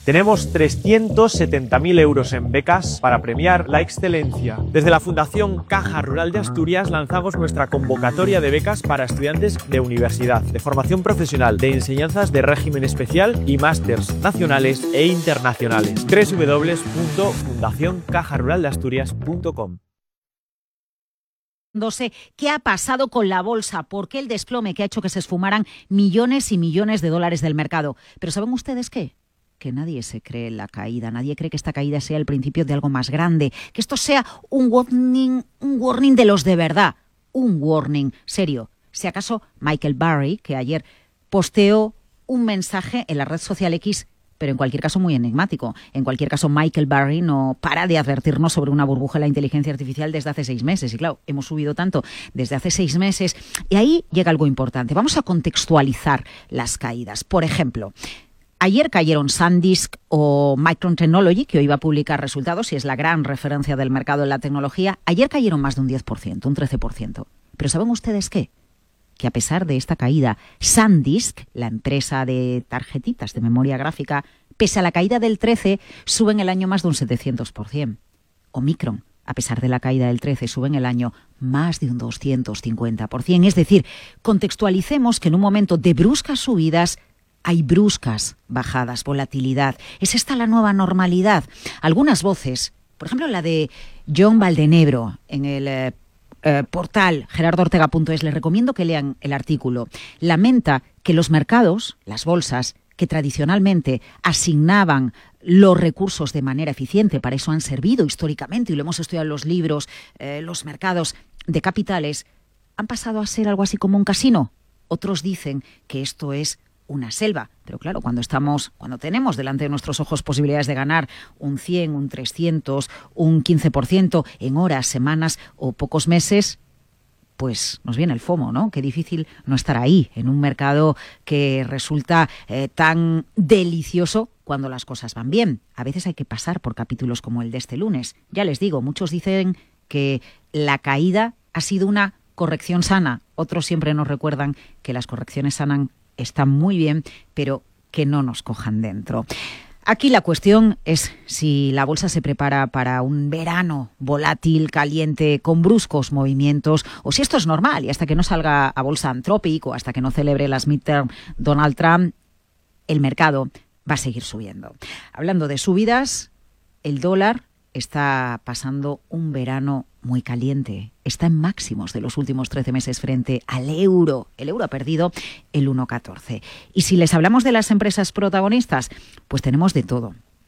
Tenemos 370.000 euros en becas para premiar la excelencia. Desde la Fundación Caja Rural de Asturias lanzamos nuestra convocatoria de becas para estudiantes de universidad, de formación profesional, de enseñanzas de régimen especial y másters nacionales e internacionales. www.fundacioncajaruraldeasturias.com. No sé qué ha pasado con la bolsa, por qué el desplome que ha hecho que se esfumaran millones y millones de dólares del mercado. Pero ¿saben ustedes qué? Que nadie se cree en la caída, nadie cree que esta caída sea el principio de algo más grande, que esto sea un warning de los de verdad, un warning serio. Si acaso Michael Burry, que ayer posteó un mensaje en la red social X, pero en cualquier caso muy enigmático. En cualquier caso, Michael Burry no para de advertirnos sobre una burbuja de la inteligencia artificial desde hace 6 meses. Y claro, hemos subido tanto desde hace 6 meses. Y ahí llega algo importante. Vamos a contextualizar las caídas. Por ejemplo, ayer cayeron SanDisk o Micron Technology, que hoy va a publicar resultados y es la gran referencia del mercado en la tecnología. Ayer cayeron más de un 10%, un 13%. Pero ¿saben ustedes qué? Que a pesar de esta caída, SanDisk, la empresa de tarjetitas de memoria gráfica, pese a la caída del 13%, suben el año más de un 700%. O Micron, a pesar de la caída del 13%, suben el año más de un 250%. Es decir, contextualicemos que en un momento de bruscas subidas hay bruscas bajadas, volatilidad. ¿Es esta la nueva normalidad? Algunas voces, por ejemplo la de John Valdenebro en el portal gerardoortega.es, les recomiendo que lean el artículo, lamenta que los mercados, las bolsas, que tradicionalmente asignaban los recursos de manera eficiente, para eso han servido históricamente y lo hemos estudiado en los libros, los mercados de capitales, han pasado a ser algo así como un casino. Otros dicen que esto es una selva, pero claro, cuando tenemos delante de nuestros ojos posibilidades de ganar un 100, un 300, un 15% en horas, semanas o pocos meses, pues nos viene el FOMO, ¿no? Qué difícil no estar ahí, en un mercado que resulta tan delicioso cuando las cosas van bien. A veces hay que pasar por capítulos como el de este lunes. Ya les digo, muchos dicen que la caída ha sido una corrección sana. Otros siempre nos recuerdan que las correcciones sanas están muy bien, pero que no nos cojan dentro. Aquí la cuestión es si la bolsa se prepara para un verano volátil, caliente, con bruscos movimientos, o si esto es normal y hasta que no salga a bolsa Anthropic o hasta que no celebre las midterm Donald Trump, el mercado va a seguir subiendo. Hablando de subidas, el dólar está pasando un verano muy caliente. Está en máximos de los últimos 13 meses frente al euro. El euro ha perdido el 1,14. Y si les hablamos de las empresas protagonistas, pues tenemos de todo.